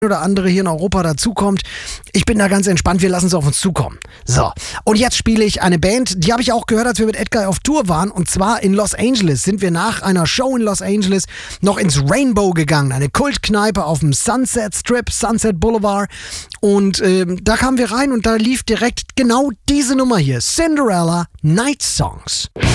oder andere hier in Europa dazukommt. Ich bin da ganz entspannt, wir lassen es auf uns zukommen. So, und jetzt spiele ich eine Band, die habe ich auch gehört, als wir mit Edgar auf Tour waren, und zwar in Los Angeles. Sind wir nach einer Show in Los Angeles noch ins Rainbow gegangen, eine Kultkneipe auf dem Sunset Strip, Sunset Boulevard, und da kamen wir rein und da lief direkt genau diese Nummer hier, Cinderella Night Songs.